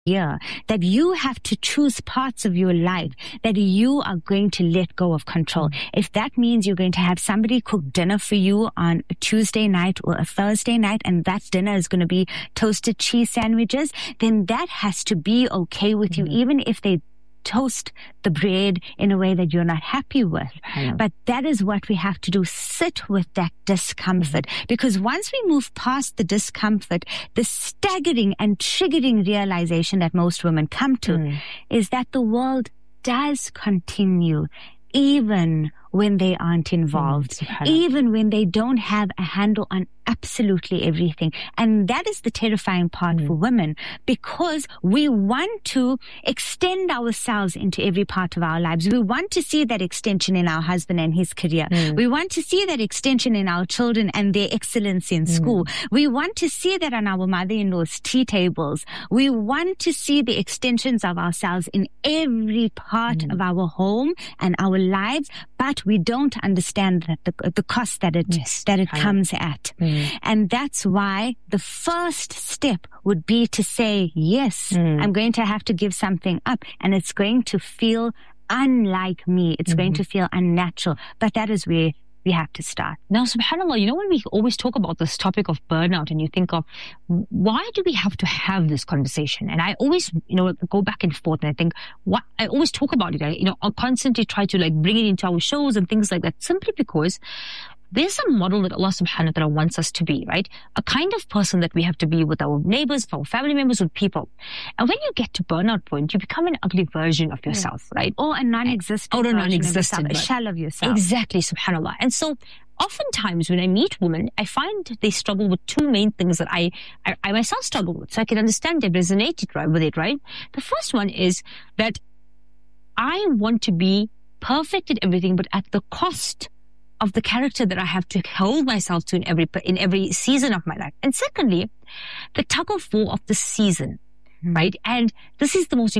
year, that you have to choose parts of your life that you are going to let go of control. If that means you're going to have somebody cook dinner for you on a Tuesday night or a Thursday night, and that dinner is going to be toasted cheese sandwiches, then that has to be okay with you, even if they toast the bread in a way that you're not happy with. But that is what we have to do, sit with that discomfort. Because once we move past the discomfort, the staggering and triggering realization that most women come to is that the world does continue even when they aren't involved, even when they don't have a handle on absolutely everything. And that is the terrifying part for women, because we want to extend ourselves into every part of our lives. We want to see that extension in our husband and his career. We want to see that extension in our children and their excellence in school. We want to see that on our mother-in-law's tea tables. We want to see the extensions of ourselves in every part of our home and our lives, but we don't understand that the cost that it comes at. And that's why the first step would be to say, yes, I'm going to have to give something up, and it's going to feel unlike me. It's going to feel unnatural, but that is where we have to start. Now, subhanAllah, when we always talk about this topic of burnout, and you think of, why do we have to have this conversation? And I always, go back and forth, and I think, I always talk about it. I constantly try to bring it into our shows and things like that, simply because there's a model that Allah subhanahu wa ta'ala wants us to be, right? A kind of person that we have to be with our neighbors, with our family members, with people. And when you get to burnout point, you become an ugly version of yourself, right? Or a non-existent a shell of yourself. Exactly, subhanAllah. And so oftentimes when I meet women, I find they struggle with two main things that I myself struggle with. So I can understand they resonated with it, right? The first one is that I want to be perfect at everything, but at the cost of the character that I have to hold myself to in every season of my life. And secondly, the tug of war of the season, right? And this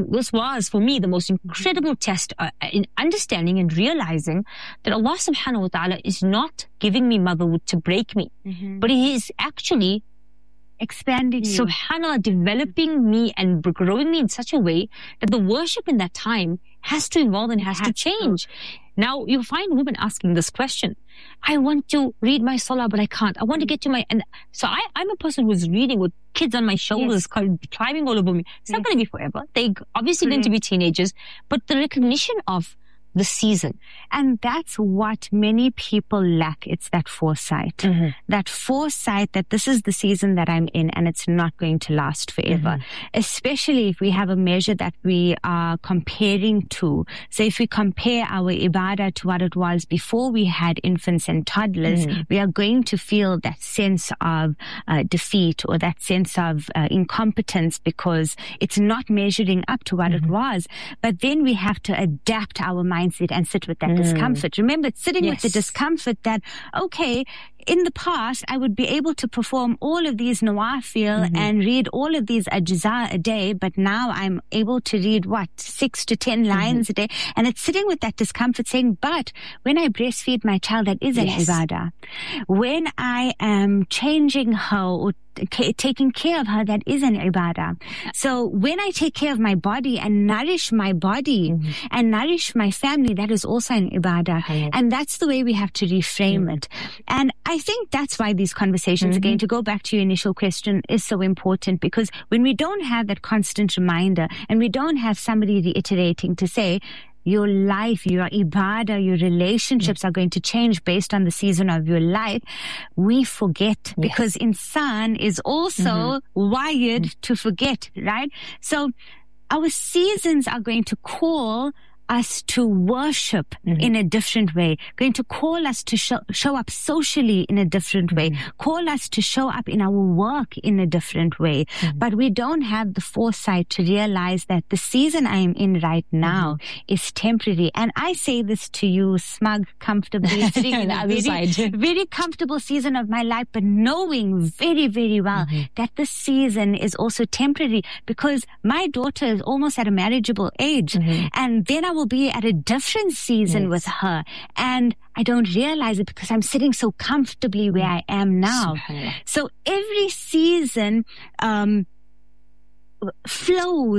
was for me the most incredible test in understanding and realizing that Allah subhanahu wa ta'ala is not giving me motherhood to break me, but He is actually expanding you. SubhanAllah, developing me and growing me in such a way that the worship in that time has to evolve and has to change. Now, you find women asking this question. I want to read my salah, but I can't. I want to get to and so I'm a person who's reading with kids on my shoulders, climbing all over me. It's not going to be forever. They're obviously going to be teenagers, but the recognition of the season. And that's what many people lack. It's that foresight. That foresight that this is the season that I'm in and it's not going to last forever. Especially if we have a measure that we are comparing to. So if we compare our ibadah to what it was before we had infants and toddlers, we are going to feel that sense of defeat or that sense of incompetence because it's not measuring up to what it was. But then we have to adapt our mindset and sit with that discomfort. Remember, it's sitting with the discomfort that, okay, in the past, I would be able to perform all of these nawafil and read all of these ajza a day, but now I'm able to read, 6 to 10 lines a day? And it's sitting with that discomfort saying, but when I breastfeed my child, that is an ibadah. When I am changing her or taking care of her, that is an ibadah. So when I take care of my body and nourish my body and nourish my family, that is also an ibadah. And that's the way we have to reframe it. And I think that's why these conversations, again, to go back to your initial question, is so important, because when we don't have that constant reminder and we don't have somebody reiterating to say, your life, your ibadah, your relationships are going to change based on the season of your life, we forget, because insan is also wired to forget, right? So our seasons are going to call us to worship in a different way, going to call us to show up socially in a different way, call us to show up in our work in a different way. But we don't have the foresight to realize that the season I am in right now is temporary. And I say this to you, smug, comfortably, sitting in a very comfortable season of my life, but knowing very, very well that this season is also temporary, because my daughter is almost at a marriageable age. And then I will be at a different season with her, and I don't realize it because I'm sitting so comfortably where I am now. So every season flows